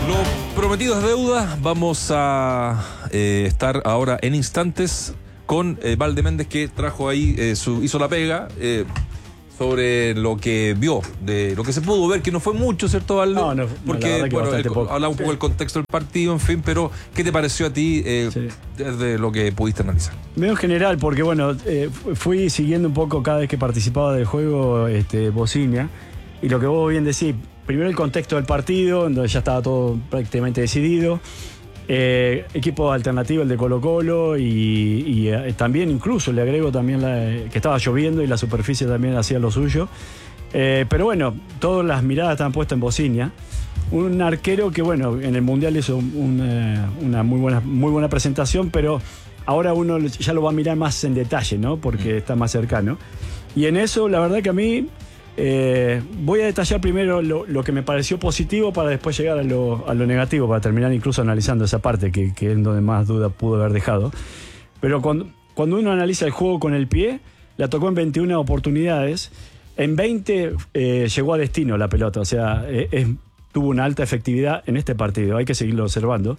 Lo prometido es deuda. Vamos a estar ahora en instantes con Valde Méndez, que trajo ahí, hizo la pega sobre lo que vio, de lo que se pudo ver, que no fue mucho, ¿cierto, Valde? No, porque bueno, hablaba un poco del contexto del partido, en fin, pero ¿qué te pareció a ti desde lo que pudiste analizar? Medio general, porque bueno, fui siguiendo un poco cada vez que participaba del juego Bosnia, y lo que vos bien decís, primero el contexto del partido, en donde ya estaba todo prácticamente decidido. Equipo alternativo, el de Colo-Colo, y también incluso le agrego también que estaba lloviendo y la superficie también hacía lo suyo. Pero bueno, todas las miradas estaban puestas en Bosnia. Un arquero que bueno, en el Mundial hizo una muy buena presentación, pero ahora uno ya lo va a mirar más en detalle, ¿no? Porque está más cercano. Y en eso, la verdad que a mí... voy a detallar primero lo que me pareció positivo para después llegar a lo negativo, para terminar incluso analizando esa parte que es donde más duda pudo haber dejado. Pero cuando uno analiza el juego con el pie, la tocó en 21 oportunidades, en 20 llegó a destino la pelota, o sea, tuvo una alta efectividad en este partido, hay que seguirlo observando.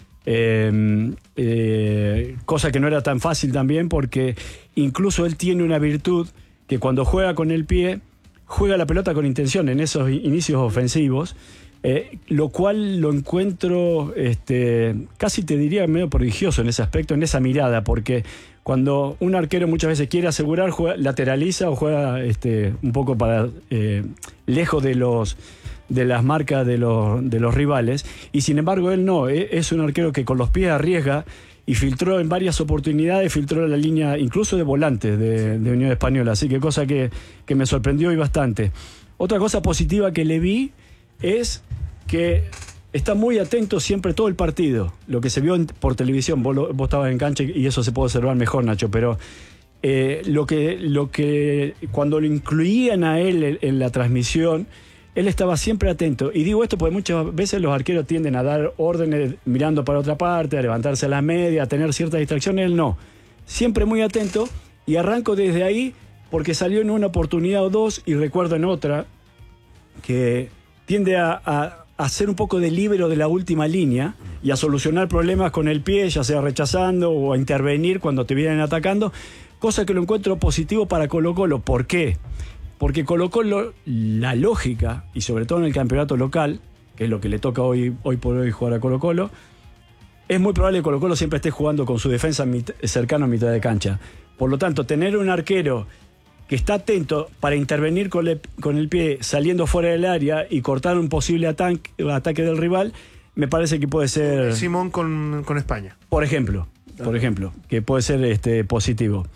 Cosa que no era tan fácil también, porque incluso él tiene una virtud que cuando juega con el pie, juega la pelota con intención en esos inicios ofensivos, lo cual lo encuentro casi te diría medio prodigioso en ese aspecto, en esa mirada, porque cuando un arquero muchas veces quiere asegurar, lateraliza o juega un poco para lejos de las marcas de los rivales, y sin embargo él no, es un arquero que con los pies arriesga, y filtró en varias oportunidades, filtró la línea incluso de volantes de Unión Española, así que cosa que me sorprendió y bastante. Otra cosa positiva que le vi es que está muy atento siempre todo el partido, lo que se vio por televisión, vos estabas en cancha y eso se puede observar mejor, Nacho, pero lo que cuando lo incluían a él en la transmisión, él estaba siempre atento. Y digo esto porque muchas veces los arqueros tienden a dar órdenes mirando para otra parte, a levantarse a la media, a tener ciertas distracciones. Él no. Siempre muy atento. Y arranco desde ahí porque salió en una oportunidad o dos, y recuerdo en otra, que tiende a hacer un poco de líbero de la última línea y a solucionar problemas con el pie, ya sea rechazando o a intervenir cuando te vienen atacando. Cosa que lo encuentro positivo para Colo-Colo. ¿Por qué? Porque Colo-Colo, la lógica, y sobre todo en el campeonato local, que es lo que le toca hoy por hoy jugar a Colo-Colo, es muy probable que Colo-Colo siempre esté jugando con su defensa cercano a mitad de cancha. Por lo tanto, tener un arquero que está atento para intervenir con el pie saliendo fuera del área y cortar un posible ataque del rival, me parece que puede ser... Simón con España. Por ejemplo, que puede ser positivo.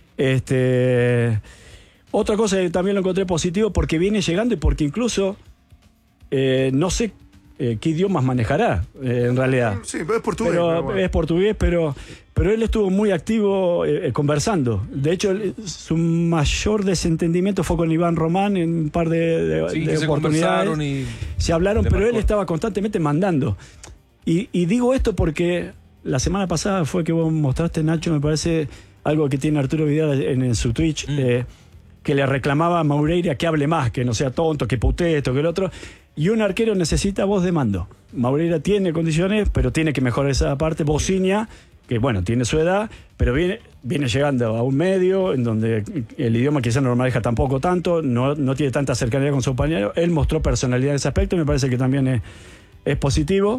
Otra cosa que también lo encontré positivo porque viene llegando y porque incluso no sé qué idiomas manejará en realidad. Sí, pero es portugués. Pero bueno. Es portugués, pero él estuvo muy activo conversando. De hecho, su mayor desentendimiento fue con Iván Román en un par de oportunidades. Se hablaron, pero él estaba constantemente mandando. Y digo esto porque la semana pasada fue que vos mostraste, Nacho, me parece algo que tiene Arturo Vidal en su Twitch, que le reclamaba a Maureira que hable más, que no sea tonto, que putee esto, que el otro. Y un arquero necesita voz de mando. Maureira tiene condiciones, pero tiene que mejorar esa parte. Bosnia, que bueno, tiene su edad, pero viene llegando a un medio en donde el idioma quizás no lo maneja tampoco tanto, no tiene tanta cercanía con su compañero. Él mostró personalidad en ese aspecto y me parece que también es positivo.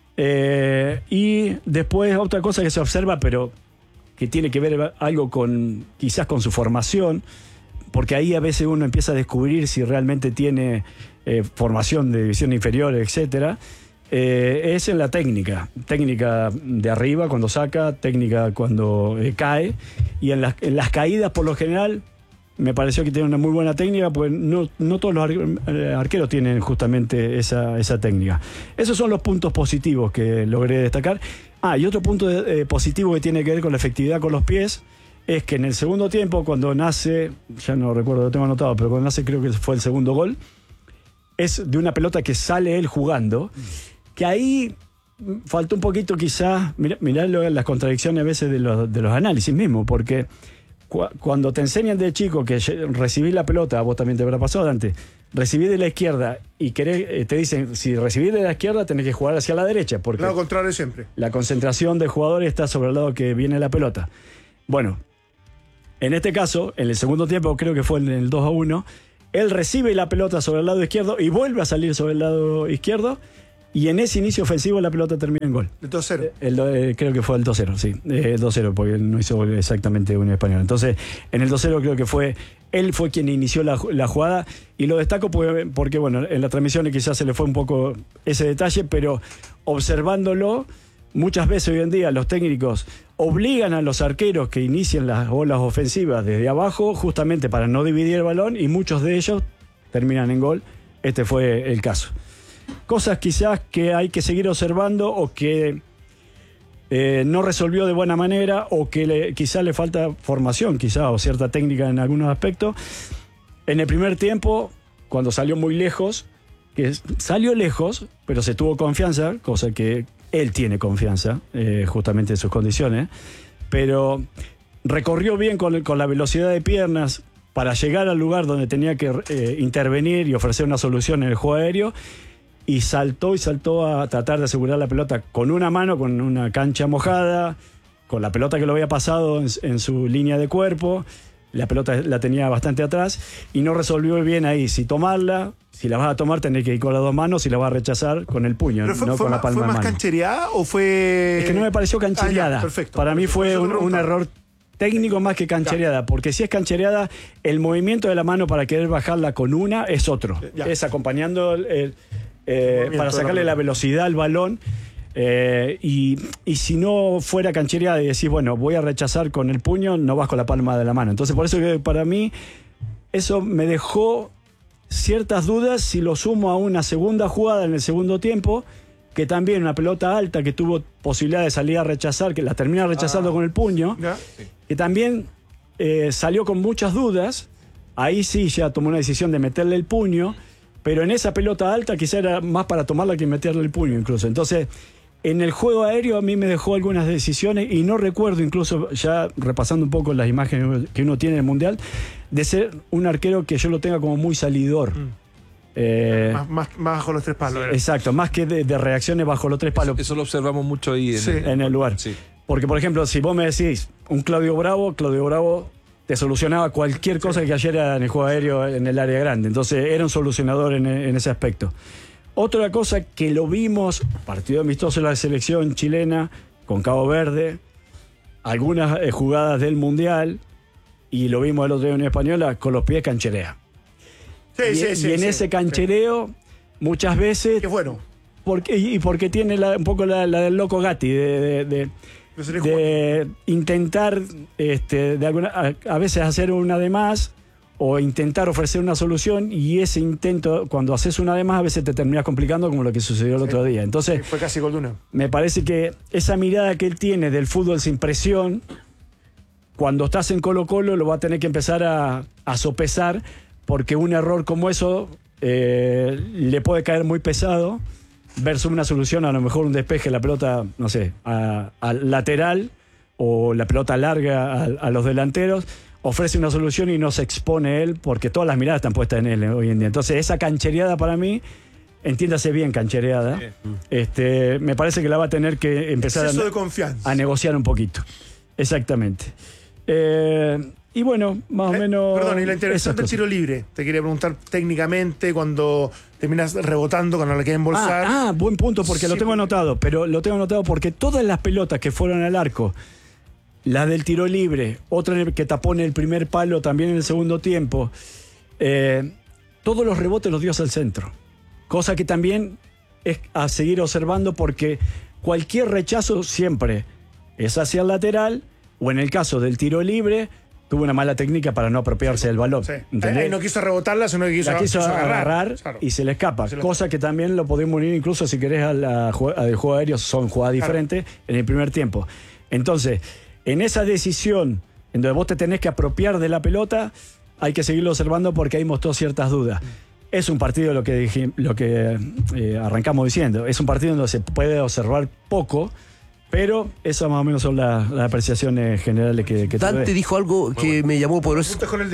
Y después otra cosa que se observa, pero que tiene que ver algo quizás con su formación, porque ahí a veces uno empieza a descubrir si realmente tiene formación de división inferior, etcétera, es en la técnica de arriba cuando saca, técnica cuando cae, y en las caídas por lo general me pareció que tiene una muy buena técnica, porque no todos los arqueros tienen justamente esa técnica. Esos son los puntos positivos que logré destacar. Y otro punto positivo que tiene que ver con la efectividad con los pies es que en el segundo tiempo, cuando nace, ya no recuerdo, lo tengo anotado, pero cuando nace creo que fue el segundo gol, es de una pelota que sale él jugando, que ahí faltó un poquito quizás, mirá las contradicciones a veces de los análisis mismos, porque cuando te enseñan de chico que recibís la pelota, a vos también te habrá pasado, Dante, recibís de la izquierda y te dicen, si recibís de la izquierda tenés que jugar hacia la derecha, porque Lado contrario siempre. la concentración del jugador está sobre el lado que viene la pelota. Bueno, en este caso, en el segundo tiempo, creo que fue en el 2-1, él recibe la pelota sobre el lado izquierdo y vuelve a salir sobre el lado izquierdo, y en ese inicio ofensivo la pelota termina en gol. El 2-0. Creo que fue el 2-0, sí. 2-0, porque no hizo exactamente un español. Entonces, en el 2-0 creo que él fue quien inició la jugada, y lo destaco porque, bueno, en la transmisión quizás se le fue un poco ese detalle, pero observándolo, muchas veces hoy en día los técnicos obligan a los arqueros que inicien las olas ofensivas desde abajo, justamente para no dividir el balón, y muchos de ellos terminan en gol. Este fue el caso. Cosas quizás que hay que seguir observando, o que no resolvió de buena manera, o que quizás le falta formación, quizás, o cierta técnica en algunos aspectos. En el primer tiempo, cuando salió muy lejos, que salió lejos, pero se tuvo confianza, cosa que él tiene confianza, justamente en sus condiciones, pero recorrió bien con la velocidad de piernas para llegar al lugar donde tenía que intervenir y ofrecer una solución en el juego aéreo, y saltó a tratar de asegurar la pelota con una mano, con una cancha mojada, con la pelota que lo había pasado en su línea de cuerpo. La pelota la tenía bastante atrás y no resolvió bien ahí si tomarla. Si la vas a tomar, tenés que ir con las dos manos. Si la vas a rechazar, con el puño, no con la palma de mano. ¿Fue más canchereada o fue...? Es que no me pareció canchereada. Perfecto. Para mí fue un error técnico más que canchereada, porque si es canchereada, el movimiento de la mano para querer bajarla con una es otro. Es acompañando para sacarle la velocidad al balón. Y si no fuera canchereada y decís, bueno, voy a rechazar con el puño, no vas con la palma de la mano. Entonces, por eso que para mí eso me dejó ciertas dudas. Si lo sumo a una segunda jugada en el segundo tiempo, que también una pelota alta que tuvo posibilidad de salir a rechazar, que la termina rechazando con el puño, que también salió con muchas dudas. Ahí sí ya tomó una decisión de meterle el puño, pero en esa pelota alta quizá era más para tomarla que meterle el puño incluso. Entonces, en el juego aéreo a mí me dejó algunas decisiones, y no recuerdo, incluso ya repasando un poco las imágenes que uno tiene en el Mundial, de ser un arquero que yo lo tenga como muy salidor. Más bajo los tres palos. Exacto, más que de reacciones bajo los tres palos. Eso lo observamos mucho ahí en el lugar. Sí. Porque, por ejemplo, si vos me decís un Claudio Bravo te solucionaba cualquier cosa que cayera en el juego aéreo en el área grande. Entonces era un solucionador en ese aspecto. Otra cosa que lo vimos, partido amistoso de la selección chilena con Cabo Verde, algunas jugadas del Mundial, y lo vimos el otro día en Española, con los pies cancherea. Y en ese canchereo, muchas veces... Qué bueno. Porque tiene un poco la del loco Gatti, de intentar a veces hacer una de más, o intentar ofrecer una solución, y ese intento, cuando haces una de más, a veces te terminas complicando, como lo que sucedió el otro día. Entonces, fue casi gol de una. Me parece que esa mirada que él tiene del fútbol sin presión, cuando estás en Colo-Colo lo va a tener que empezar a sopesar, porque un error como eso le puede caer muy pesado, versus una solución, a lo mejor un despeje, la pelota, no sé, al lateral, o la pelota larga a los delanteros, ofrece una solución y no se expone él, porque todas las miradas están puestas en él hoy en día. Entonces, esa canchereada para mí, entiéndase bien canchereada, me parece que la va a tener que empezar de confianza. A negociar un poquito. Exactamente. Y bueno, más o menos... Perdón, y la intervención del tiro libre. Te quería preguntar técnicamente, cuando terminas rebotando, cuando la quieren embolsar. Buen punto, porque lo tengo anotado. Pero lo tengo anotado porque todas las pelotas que fueron al arco, la del tiro libre, otra que tapó en el primer palo también en el segundo tiempo, todos los rebotes los dio hacia el centro. Cosa que también es a seguir observando, porque cualquier rechazo siempre es hacia el lateral, o en el caso del tiro libre, tuvo una mala técnica para no apropiarse del balón. Ahí no quiso rebotarla, sino que quiso agarrar, claro, y se le escapa. Cosa que también lo podemos unir incluso, si querés, al juego aéreo. Son jugadas diferentes en el primer tiempo. Entonces, en esa decisión en donde vos te tenés que apropiar de la pelota, hay que seguirlo observando, porque ahí mostró ciertas dudas. Es un partido, lo que arrancamos diciendo, es un partido donde se puede observar poco, pero esas más o menos son las apreciaciones generales que Dante dijo algo que me llamó poderoso. Con el dedo.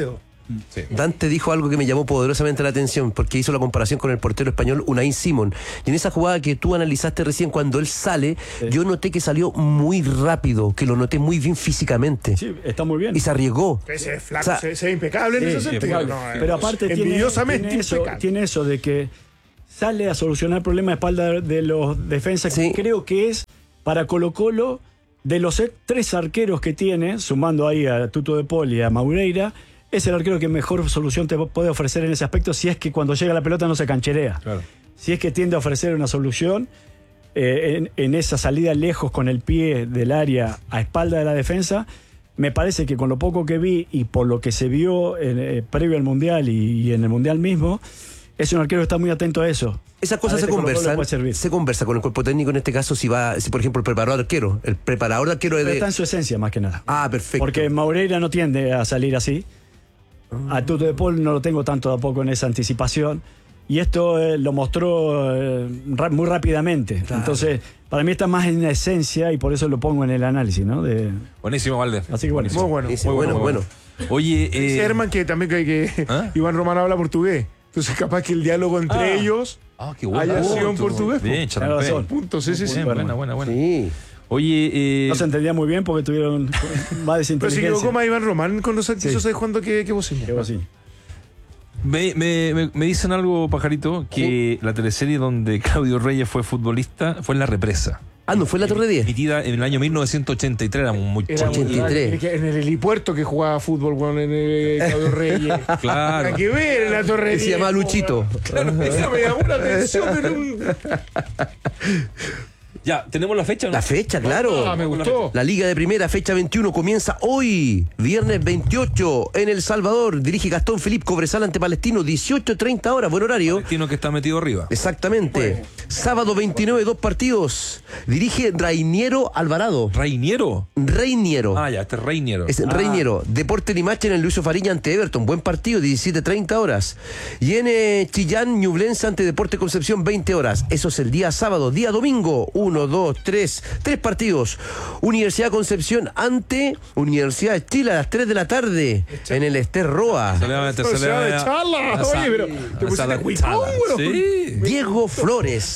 Sí. Dante dijo algo que me llamó poderosamente la atención, porque hizo la comparación con el portero español Unai Simón. Y en esa jugada que tú analizaste recién, cuando él sale, yo noté que salió muy rápido, que lo noté muy bien físicamente. Sí, está muy bien. Y se arriesgó. Ese es flaco, O sea, se ve impecable en ese sentido. impecable. No, Pero aparte envidiosamente impecable. tiene eso de que sale a solucionar problemas de espalda de los defensas. Sí. Creo que es para Colo-Colo, de los 3 arqueros que tiene, sumando ahí a Tuto de Paul y a Maureira, es el arquero que mejor solución te puede ofrecer en ese aspecto, si es que cuando llega la pelota no se cancherea. Claro. Si es que tiende a ofrecer una solución en esa salida lejos con el pie del área a espalda de la defensa. Me parece que con lo poco que vi y por lo que se vio previo al Mundial y en el Mundial mismo, es un arquero que está muy atento a eso. Esas cosas A se este Colo-Colo le conversan. puede servir. Se conversa con el cuerpo técnico en este caso, si por ejemplo, el preparador de arquero. El preparador de arquero Pero de. está en su esencia más que nada. Ah, perfecto. Porque Maureira no tiende a salir así. A Tuto de Paul no lo tengo tanto tampoco en esa anticipación. Y esto lo mostró muy rápidamente. Claro. Entonces, para mí está más en la esencia y por eso lo pongo en el análisis, ¿no? Buenísimo, Valde. Así que buenísimo. Muy bueno. Buenísimo, Muy bueno, bueno. bueno. Oye, Dice Herman que también que ¿Ah? Iván Román habla portugués. Entonces capaz que el diálogo entre ellos qué bueno. haya sido en portugués. Bien, Tiene razón. Charampé. Punto, sí, sí, sí. Buena. Sí. Oye, No se entendía muy bien porque tuvieron más Pero se desinteligencia. equivocó más Iván Román con los quiso saber cuándo que vos Algo así. me dicen algo, Pajarito, que la teleserie donde Claudio Reyes fue futbolista fue en La Represa. Ah, ¿no fue la Torre 10? Emitida en el año 1983, éramos muy Era chicos. 83. En el helipuerto que jugaba fútbol, bueno, en el Claudio Reyes. Claro. Hay que ver en la Torre Que se llamaba Luchito. Claro, eso me llamó la atención. Pero Ya, ¿tenemos la fecha o no? La fecha, claro. me gustó. La Liga de Primera, fecha 21, comienza hoy, viernes 28, en El Salvador. Dirige Gastón Felipe Cobresal ante Palestino, 18:30 horas, buen horario. Palestino que está metido arriba. Exactamente. Sábado 29, 2 partidos. Dirige Rainiero Alvarado. ¿Reiniero? Reiniero. Ah, ya, este es Reiniero. Es Reiniero. Deporte Limache en el Lucio Fariña ante Everton. Buen partido, 17:30 horas. Y en Chillán, Ñublense ante Deporte Concepción, 20 horas. Eso es el día sábado. Día domingo, 1, 2, 3 partidos. Universidad Concepción ante Universidad de Chile a las 3 de la tarde en el Ester Roa. Se le va a meter, se le va a de meter. charla. Oye, pero te pusiste cuicón, weón. Sí. Diego Flores.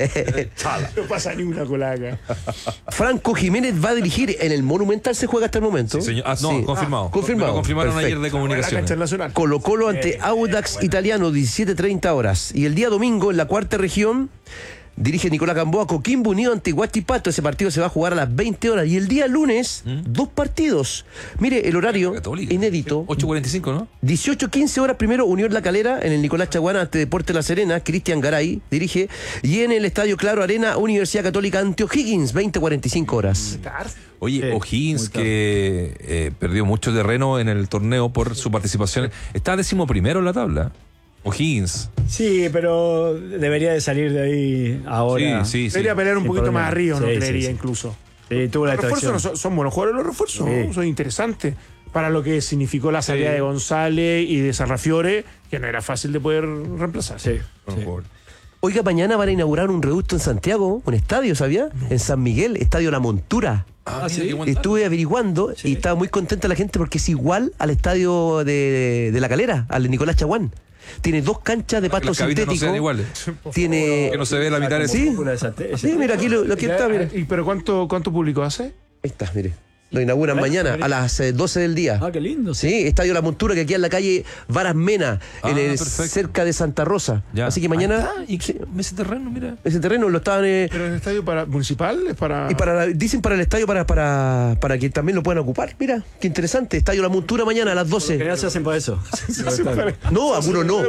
No pasa ni una colaca. Franco Jiménez va a dirigir en el Monumental, se juega hasta el momento. Sí, señor. Ah, no, Sí. confirmado. Confirmado. Me lo confirmaron Perfecto. ayer de La cancha comunicaciones. nacional. Colo Colo ante Audax Italiano, 17:30 horas. Y el día domingo, en la cuarta región, dirige Nicolás Gamboa, Coquimbo Unido ante Huachipato. Ese partido se va a jugar a las 20 horas. Y el día lunes, 2 partidos. Mire, el horario Católica. inédito. 8:45, ¿no? 18:15 horas primero, Unión La Calera, en el Nicolás Chaguana ante Deporte La Serena. Cristian Garay dirige. Y en el Estadio Claro Arena, Universidad Católica ante O'Higgins, 20:45 horas. Oye, Sí, O'Higgins, muy tarde. que perdió mucho terreno en el torneo por su participación, está 11º en la tabla. O'Higgins. Sí, pero debería de salir de ahí ahora. Sí. Debería pelear un Sin poquito problema. más arriba, no Sí, creería sí. incluso. Sí, tuvo la Los refuerzos distracción. son buenos jugadores los refuerzos, Sí. ¿no? Son interesantes para lo que significó la salida de González y de Sarrafiore, que no era fácil de poder reemplazar. Sí, Por sí. favor. Oiga, mañana van a inaugurar un reducto en Santiago, un estadio, ¿sabía? En San Miguel, Estadio La Montura. Ah, sí. mira qué buen dato. Estuve averiguando Sí. y estaba muy contenta la gente porque es igual al estadio de La Calera, al Nicolás Chaguán. Tiene 2 canchas de pasto Las cabinas no sintético. sean iguales. Tiene. Que no se ve la mitad de Sí. Sí, mira, aquí lo que está, mira. Ahí ¿Pero cuánto público hace? está, mire. Lo inauguran mañana a las 12 del día. Ah, qué lindo. Sí, Estadio La Montura, que aquí en la calle Varas Mena, Ah, perfecto. cerca de Santa Rosa. Ya. Así que mañana Ah, y ese terreno, mira. ese terreno lo estaban. ¿Pero el estadio municipal? ¿Es para...? Y dicen para el estadio para que también lo puedan ocupar. Mira, qué interesante. Estadio La Montura mañana a las En 12. general se hacen para eso. No, algunos no.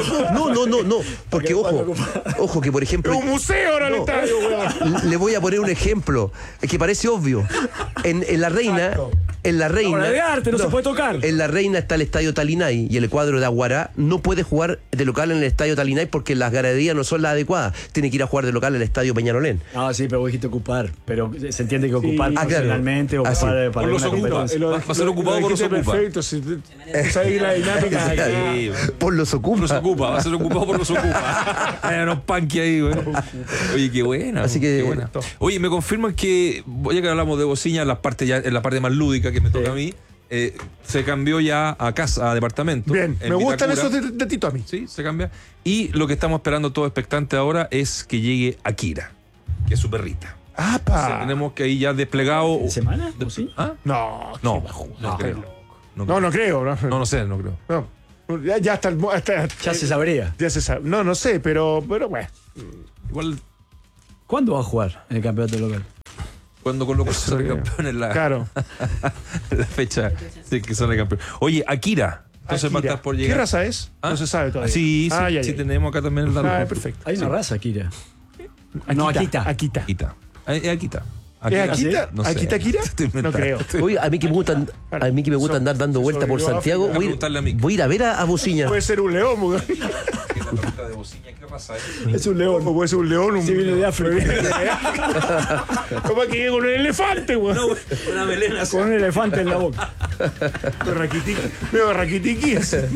No. Porque ojo que por ejemplo. ¡Es un museo ahora el No. estadio, weón! Le voy a poner un ejemplo que parece obvio. En La Reina. En La Reina. Obra de arte, no se puede tocar. En La Reina está el estadio Talinay y el cuadro de Aguará no puede jugar de local en el estadio Talinay porque las graderías no son las adecuadas. Tiene que ir a jugar de local en el estadio Peñalolén. Ah, sí, pero vos dijiste ocupar. Pero se entiende que ocupar claro. funcionalmente, Ah, sí. ocupar para Por los una ocupa. competencia. Va a ser ocupado por los dijiste ocupa. Perfecto, si sabes la dinámica. Sí, Por los ocupa. los ocupa, va a ser ocupado por los ocupa. Hay unos punky ahí, güey. Oye, qué buena. Así que- qué buena. Oye, me confirman que, ya que hablamos de bocina, en la parte más lúdica que me toca a mí, se cambió ya a casa, a departamento. Bien, en me gustan Vitacura. esos de Tito a mí. Sí, se cambia. Y lo que estamos esperando todo expectante ahora es que llegue Akira, que es su perrita. ¡Apa! Tenemos que ahí ya desplegado. ¿En semana? ¿O sí? ¿Ah? No, No, qué bajo. no creo. No creo. No sé, no creo. No. Ya hasta Ya se sabría. Ya se sabe. No sé, pero bueno. Igual ¿Cuándo va a jugar en el campeonato local? cuando Colo Colo Eso sale creo. campeón en la, Claro. la fecha sí, que sale campeón. Oye, Akira. Entonces va a Akira. estar por ¿Qué llegar. raza es? ¿Ah? No se sabe todavía. Sí, ya. tenemos acá también el dato. Perfecto. Hay una raza, Akira. Akita. No, Akita. Akita. Akita. Es Akita. ¿Es Akita? No sé. ¿Akita Akira? Estoy No inventando. creo. Oye, a mí que me gusta andar dando vueltas por Santiago, África. Preguntarle a Mick. voy a ir a ver a Bociña. Puede ser un león, mujer. ¿Qué pasa ahí? Es un león. O puede ser un león. Sí, viene de África. ¿Cómo que llegue con un elefante, güey? Una melena. Con un elefante en la boca. Veo raquitiqui ese.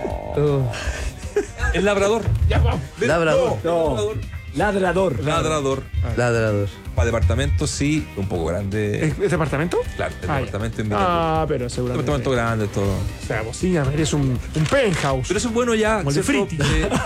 El labrador. Ya vamos. Labrador. No. Ladrador. Ladrador. Ladrador. Para departamento, sí, un poco grande. ¿Es departamento? Claro, el Ah, departamento ya. en Vitacura. Pero seguramente. Departamento grande, todo. O sea, Bociña merece un penthouse. Pero eso es bueno ya, Como el de ¿cierto? Fritti.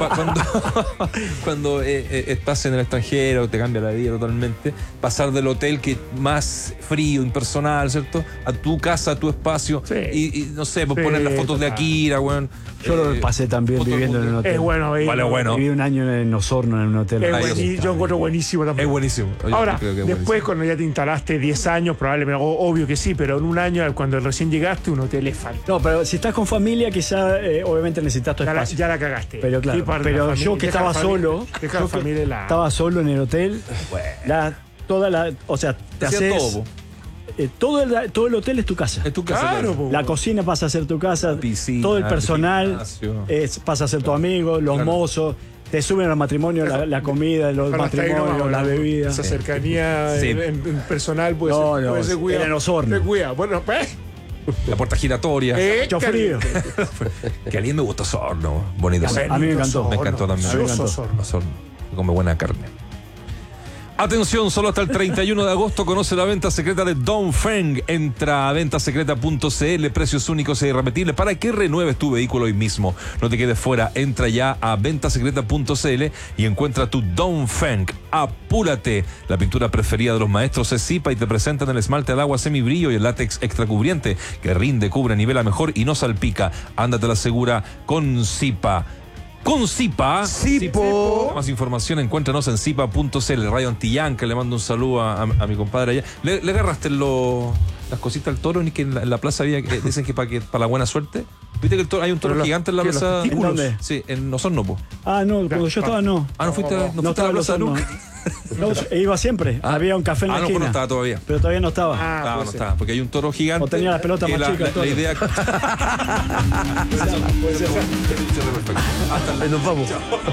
Cuando estás en el extranjero, te cambia la vida totalmente, pasar del hotel que más frío, impersonal, ¿cierto? A tu casa, a tu espacio, Sí. y no sé, pues Sí, poner las fotos de total. Akira, weón. Yo lo pasé también fotos viviendo en un hotel. Es bueno, Vale, bueno. Viví un año en Osorno en un hotel. Es Ay, yo encuentro buenísimo también. Es buenísimo. Yo Ahora, creo que es después buenísimo. cuando ya te instalaste 10 años, probablemente, obvio que sí, pero en un año, cuando recién llegaste, un hotel es falta. No, pero si estás con familia, quizá obviamente necesitas tu espacio. Ya la cagaste. Pero claro, Sí, para pero la yo familia, que deja estaba la familia- solo, deja la familia la... estaba solo en el hotel, o sea, te Hacía haces todo, po. todo el hotel es tu casa. Es tu casa. Claro, po. La cocina pasa a ser tu casa, Piscina, todo el el personal gimnasio. pasa a ser tu amigo, los Claro. mozos, te suben al matrimonio la comida, los Para hasta ahí matrimonios, nomás, las ¿no? bebidas. Esa cercanía Sí. en personal puede No, ser, no, puede ser cuidado. era en Osorno. Te cuida. Bueno, La puerta giratoria. Mucho frío. Que a alguien me gustó Osorno. Bonito. A mí me encantó. Me encantó también. A mí me encantó. Osorno. Come buena carne. Atención, solo hasta el 31 de agosto conoce la venta secreta de Dongfeng. Entra a ventasecreta.cl, precios únicos e irrepetibles para que renueves tu vehículo hoy mismo. No te quedes fuera, entra ya a ventasecreta.cl y encuentra tu Dongfeng. Apúrate. La pintura preferida de los maestros es Zipa y te presentan el esmalte al agua semibrillo y el látex extra cubriente que rinde, cubre, nivela mejor y no salpica. Ándate a la segura con Zipa. Con Zipa. Zipo. Más información encuéntranos en zipa.cl. Radio Antillanca, le mando un saludo a mi compadre allá. ¿Le agarraste las cositas al toro? Ni que en la plaza había que dicen que para la buena suerte. ¿Viste que hay un toro Pero gigante en la ¿qué, plaza? los testículos? ¿En dónde? Sí, en Osorno, po. Ah, no, cuando yo estaba no. Ah, no fuiste, no fuiste a estaba la en plaza Osorno. nunca. No, iba siempre. Ah. Había un café en la No, pues esquina. no estaba todavía. Pero todavía no estaba. No, puede no ser. estaba, porque hay un toro gigante. O tenía las pelotas que más chicas, el La toro. idea. Nos vamos.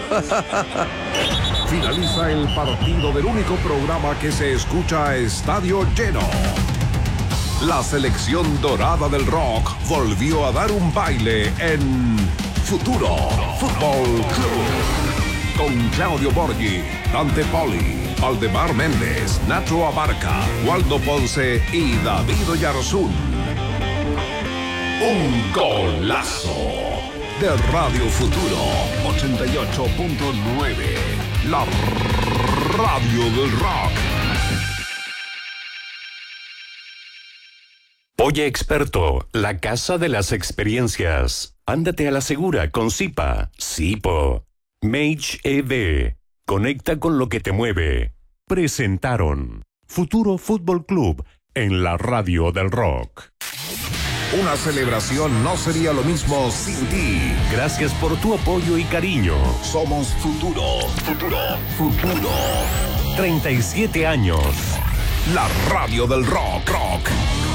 Finaliza el partido del único programa que se escucha a estadio lleno. La selección dorada del rock volvió a dar un baile en Futuro Fútbol Club. Con Claudio Borghi, Dante Poli, Valdemar Méndez, Nacho Abarca, Waldo Ponce y David Oyarzún. Un golazo de Radio Futuro 88.9. La radio del rock. Oye Experto, la casa de las experiencias. Ándate a la segura con Zipa. Zipo. Mage EV. Conecta con lo que te mueve. Presentaron Futuro Fútbol Club en la radio del rock. Una celebración no sería lo mismo sin ti. Gracias por tu apoyo y cariño. Somos Futuro. Futuro. Futuro. 37 años. La radio del rock. Rock.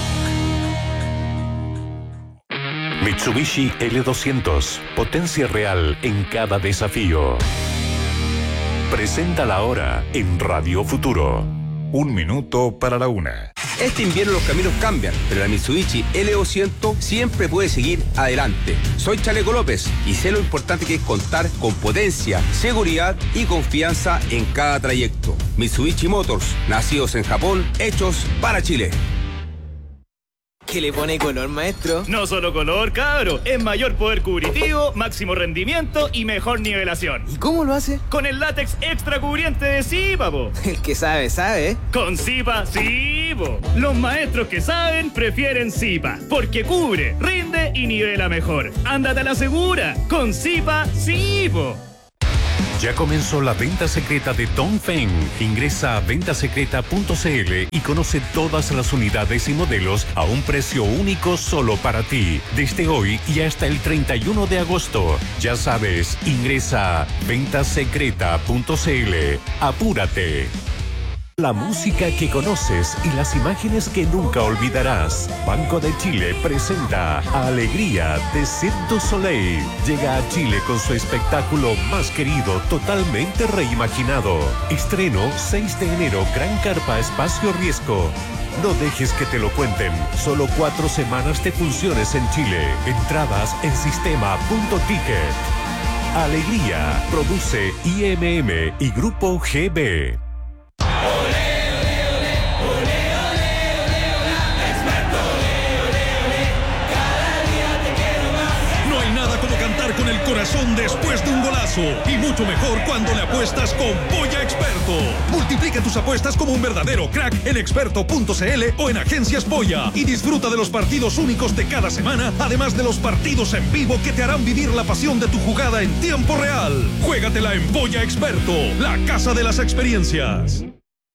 Mitsubishi L200. Potencia real en cada desafío. Presenta la hora en Radio Futuro. 1 minuto para la 1. Este invierno los caminos cambian, pero la Mitsubishi L200 siempre puede seguir adelante. Soy Chaleco López y sé lo importante que es contar con potencia, seguridad y confianza en cada trayecto. Mitsubishi Motors, nacidos en Japón, hechos para Chile. que le pone color, maestro. No solo color, cabro. Es mayor poder cubritivo, máximo rendimiento y mejor nivelación. ¿Y cómo lo hace? Con el látex extra cubriente de Zipa, po. El que sabe, sabe. Con Zipa, sí, po. Los maestros que saben prefieren Zipa, porque cubre, rinde y nivela mejor. Ándate a la segura. Con Zipa, sí, po. Ya comenzó la venta secreta de Dongfeng. Ingresa a ventasecreta.cl y conoce todas las unidades y modelos a un precio único solo para ti. Desde hoy y hasta el 31 de agosto. Ya sabes, ingresa a ventasecreta.cl. ¡Apúrate! La música que conoces y las imágenes que nunca olvidarás. Banco de Chile presenta Alegría de Cirque du Soleil. Llega a Chile con su espectáculo más querido, totalmente reimaginado. Estreno 6 de enero, Gran Carpa, Espacio Riesgo. No dejes que te lo cuenten. Solo 4 semanas de funciones en Chile. Entradas en sistema.ticket. Alegría. Produce IMM y Grupo GB. No hay nada como cantar con el corazón después de un golazo. Y mucho mejor cuando le apuestas con Polla Experto. Multiplica tus apuestas como un verdadero crack en experto.cl o en Agencias Polla. Y disfruta de los partidos únicos de cada semana, además de los partidos en vivo que te harán vivir la pasión de tu jugada en tiempo real. Juégatela en Polla Experto, la casa de las experiencias.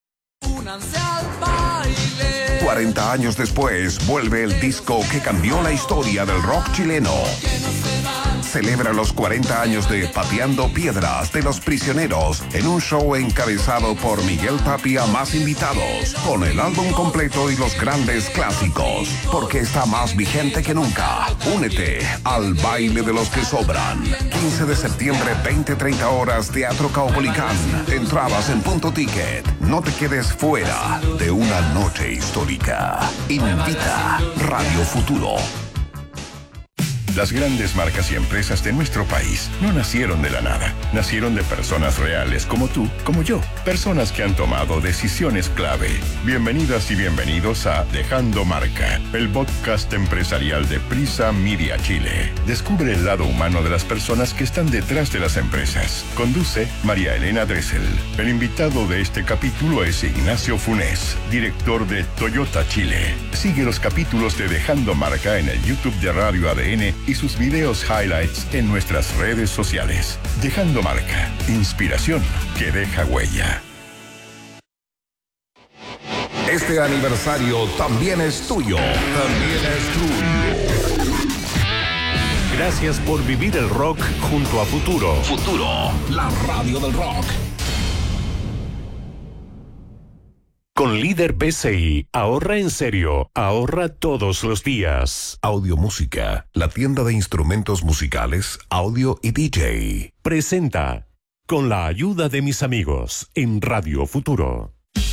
40 años después, vuelve el disco que cambió la historia del rock chileno. Celebra los 40 años de Pateando Piedras de Los Prisioneros en un show encabezado por Miguel Tapia más invitados, con el álbum completo y los grandes clásicos, porque está más vigente que nunca. Únete al baile de los que sobran. 15 de septiembre, 20-30 horas, Teatro Caupolicán. Entradas en Punto Ticket. No te quedes fuera de una noche histórica. Invita Radio Futuro. Las grandes marcas y empresas de nuestro país no nacieron de la nada. Nacieron de personas reales como tú, como yo. Personas que han tomado decisiones clave. Bienvenidas y bienvenidos a Dejando Marca, el podcast empresarial de Prisa Media Chile. Descubre el lado humano de las personas que están detrás de las empresas. Conduce María Elena Dressel. El invitado de este capítulo es Ignacio Funes, director de Toyota Chile. Sigue los capítulos de Dejando Marca en el YouTube de Radio ADN y sus videos highlights en nuestras redes sociales. Dejando Marca, inspiración que deja huella. Este aniversario también es tuyo. También es tuyo. Gracias por vivir el rock junto a Futuro. Futuro, la radio del rock. Con Líder PCI, ahorra en serio, ahorra todos los días. Audio Música, la tienda de instrumentos musicales, audio y DJ. Presenta, con la ayuda de mis amigos, en Radio Futuro.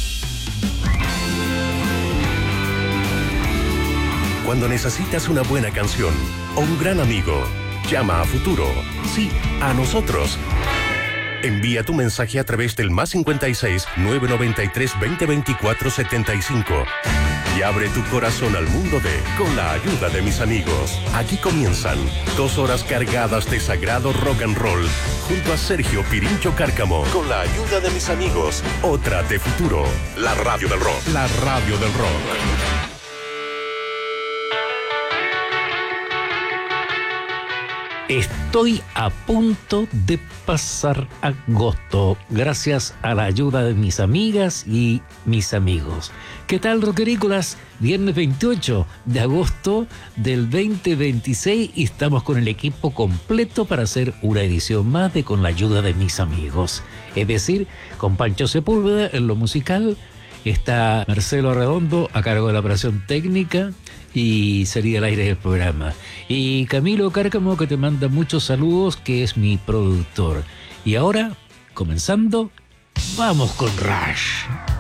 Cuando necesitas una buena canción o un gran amigo, llama a Futuro. Sí, a nosotros. Envía tu mensaje a través del +56 993 2024 75 y abre tu corazón al mundo de Con la ayuda de mis amigos. Aquí comienzan 2 horas cargadas de sagrado rock and roll junto a Sergio Pirincho Cárcamo. Con la ayuda de mis amigos, otra de Futuro, la radio del rock. La radio del rock. Estoy a punto de pasar agosto, gracias a la ayuda de mis amigas y mis amigos. ¿Qué tal, rockerícolas? Viernes 28 de agosto del 2026 y estamos con el equipo completo para hacer una edición más de Con la ayuda de mis amigos. Es decir, con Pancho Sepúlveda en lo musical, está Marcelo Arredondo a cargo de la operación técnica y salida al aire del programa. Y Camilo Cárcamo, que te manda muchos saludos, que es mi productor. Y ahora, comenzando, vamos con Rush.